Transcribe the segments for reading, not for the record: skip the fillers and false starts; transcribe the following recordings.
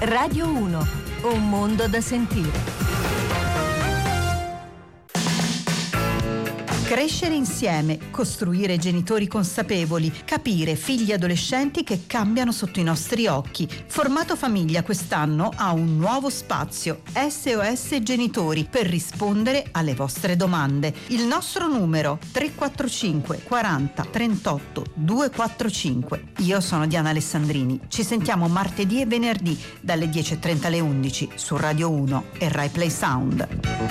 Radio 1, un mondo da sentire. Crescere insieme, costruire genitori consapevoli, capire figli adolescenti che cambiano sotto i nostri occhi. Formato Famiglia quest'anno ha un nuovo spazio, SOS Genitori, per rispondere alle vostre domande. Il nostro numero 345 40 38 245. Io sono Diana Alessandrini. Ci sentiamo martedì e venerdì dalle 10:30 alle 11 su Radio 1 e Rai Play Sound.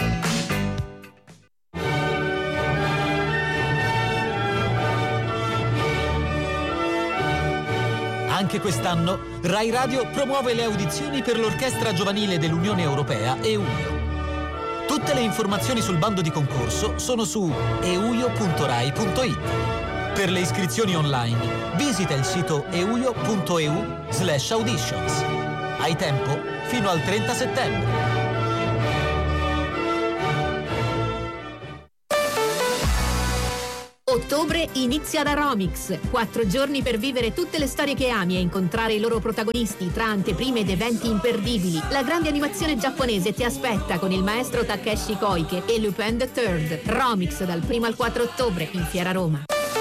Anche quest'anno Rai Radio promuove le audizioni per l'Orchestra Giovanile dell'Unione Europea EUIO. Tutte le informazioni sul bando di concorso sono su euio.rai.it. Per le iscrizioni online visita il sito euio.eu/auditions. Hai tempo fino al 30 settembre. Ottobre inizia da Romix. 4 giorni per vivere tutte le storie che ami e incontrare i loro protagonisti tra anteprime ed eventi imperdibili. La grande animazione giapponese ti aspetta con il maestro Takeshi Koike e Lupin III. Romix dal 1 al 4 ottobre in Fiera Roma.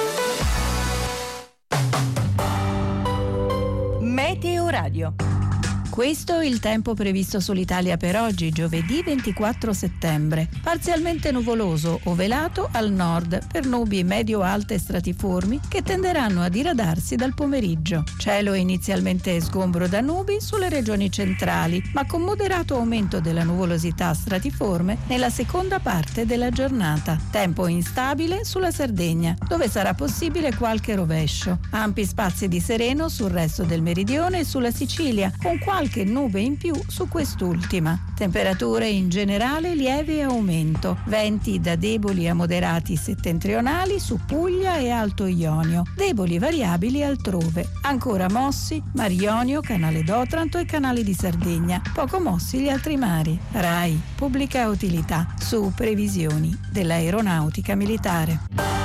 Meteo Radio. Questo è il tempo previsto sull'Italia per oggi, giovedì 24 settembre. Parzialmente nuvoloso o velato al nord per nubi medio-alte stratiformi che tenderanno a diradarsi dal pomeriggio. Cielo inizialmente sgombro da nubi sulle regioni centrali, ma con moderato aumento della nuvolosità stratiforme nella seconda parte della giornata. Tempo instabile sulla Sardegna, dove sarà possibile qualche rovescio. Ampi spazi di sereno sul resto del meridione e sulla Sicilia, con qualche nube in più su quest'ultima. Temperature in generale lieve aumento, venti da deboli a moderati settentrionali su Puglia e Alto Ionio, deboli variabili altrove. Ancora mossi Mar Ionio, Canale d'Otranto e Canale di Sardegna, poco mossi gli altri mari. Rai, pubblica utilità, su previsioni dell'aeronautica militare.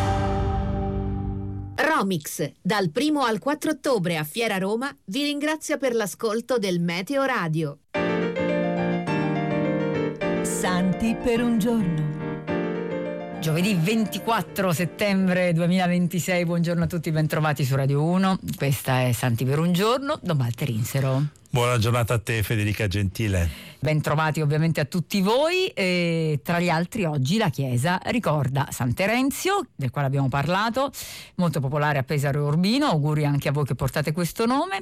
Romix, dal 1 al 4 ottobre a Fiera Roma, vi ringrazia per l'ascolto del Meteo Radio. Santi per un giorno. Giovedì 24 settembre 2026, buongiorno a tutti, bentrovati su Radio 1. Questa è Santi per un giorno, Don Walter Insero. Buona giornata a te, Federica Gentile. Bentrovati ovviamente a tutti voi. Tra gli altri oggi la Chiesa ricorda San Terenzio, del quale abbiamo parlato, molto popolare a Pesaro e Urbino, auguri anche a voi che portate questo nome,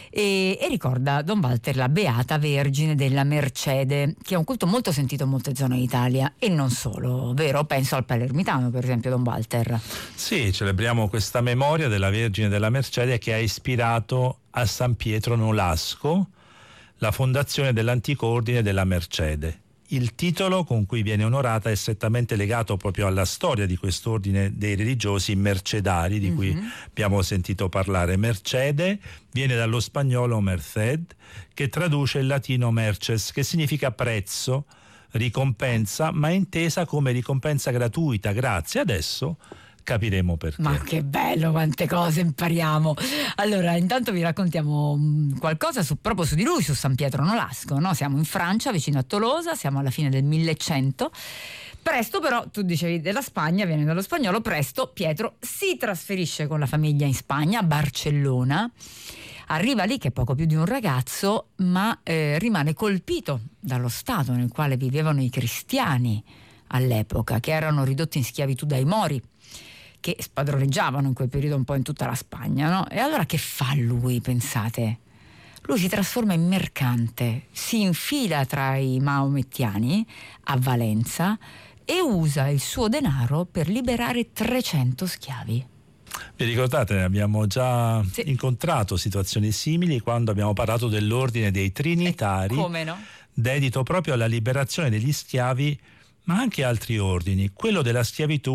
e ricorda Don Walter la Beata Vergine della Mercede, che è un culto molto sentito in molte zone d'Italia e non solo, vero? Penso al palermitano, per esempio, Don Walter. Sì, celebriamo questa memoria della Vergine della Mercede che ha ispirato a San Pietro Nolasco la fondazione dell'antico ordine della Mercede. Il titolo con cui viene onorata è strettamente legato proprio alla storia di quest'ordine dei religiosi mercedari di cui abbiamo sentito parlare. Mercede viene dallo spagnolo merced, che traduce il latino merces, che significa prezzo, ricompensa, ma intesa come ricompensa gratuita, grazie. Adesso capiremo perché. Ma che bello, quante cose impariamo. Allora, intanto vi raccontiamo qualcosa proprio su di lui, su San Pietro Nolasco, no? Siamo in Francia, vicino a Tolosa, siamo alla fine del 1100. Presto però, tu dicevi della Spagna, viene dallo spagnolo, presto Pietro si trasferisce con la famiglia in Spagna, a Barcellona. Arriva lì che è poco più di un ragazzo, ma rimane colpito dallo stato nel quale vivevano i cristiani all'epoca, che erano ridotti in schiavitù dai Mori, che spadroneggiavano in quel periodo un po' in tutta la Spagna, no? E allora che fa lui, pensate? Lui si trasforma in mercante, si infila tra i maomettiani a Valenza e usa il suo denaro per liberare 300 schiavi. Vi ricordate, abbiamo già incontrato situazioni simili quando abbiamo parlato dell'ordine dei Trinitari, come no? dedito proprio alla liberazione degli schiavi, ma anche altri ordini. Quello della schiavitù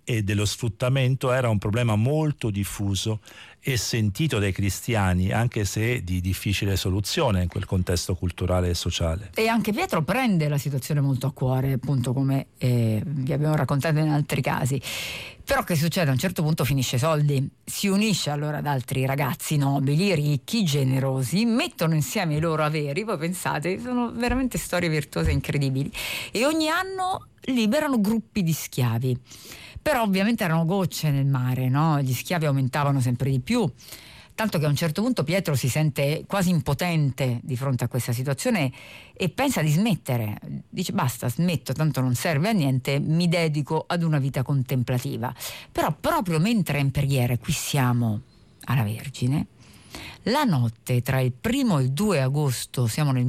e dello sfruttamento era un problema molto diffuso e sentito dai cristiani, anche se di difficile soluzione in quel contesto culturale e sociale. E anche Pietro prende la situazione molto a cuore, appunto, come vi abbiamo raccontato in altri casi. Però che succede? A un certo punto finisce i soldi, si unisce allora ad altri ragazzi nobili, ricchi, generosi, mettono insieme i loro averi, voi pensate, sono veramente storie virtuose incredibili, e ogni anno liberano gruppi di schiavi. Però ovviamente erano gocce nel mare, no? Gli schiavi aumentavano sempre di più, tanto che a un certo punto Pietro si sente quasi impotente di fronte a questa situazione e pensa di smettere. Dice: basta, smetto, tanto non serve a niente, mi dedico ad una vita contemplativa. Però proprio mentre è in preghiera, qui siamo alla Vergine, la notte tra il 1 e il 2 agosto, siamo nel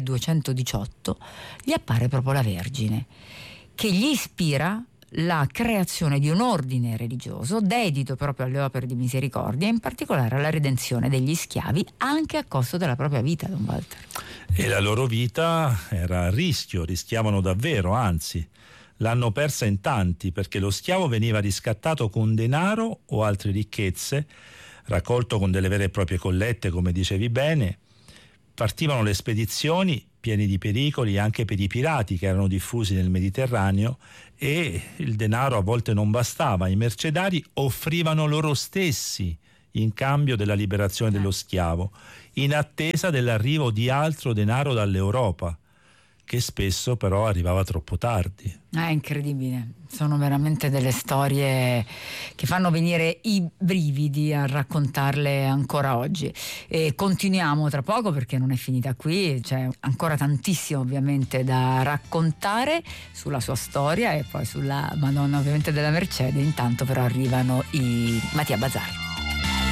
1218, gli appare proprio la Vergine, che gli ispira la creazione di un ordine religioso dedito proprio alle opere di misericordia, in particolare alla redenzione degli schiavi, anche a costo della propria vita, Don Walter. E la loro vita era a rischio, rischiavano davvero, anzi l'hanno persa in tanti, perché lo schiavo veniva riscattato con denaro o altre ricchezze, raccolto con delle vere e proprie collette, come dicevi bene. Partivano le spedizioni pieni di pericoli anche per i pirati che erano diffusi nel Mediterraneo, e il denaro a volte non bastava. I mercenari offrivano loro stessi in cambio della liberazione dello schiavo, in attesa dell'arrivo di altro denaro dall'Europa, che spesso però arrivava troppo tardi. È incredibile, sono veramente delle storie che fanno venire i brividi a raccontarle ancora oggi. E continuiamo tra poco, perché non è finita qui, c'è ancora tantissimo ovviamente da raccontare sulla sua storia e poi sulla Madonna ovviamente della Mercede. Intanto però arrivano i Mattia Bazar.